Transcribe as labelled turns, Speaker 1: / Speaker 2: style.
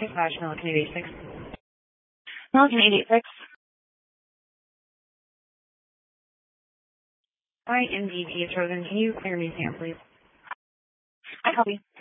Speaker 1: Milliken 886. Milliken 886. Hi, indeed, it's Rosen. Can you clear me, Sam, please? I copy.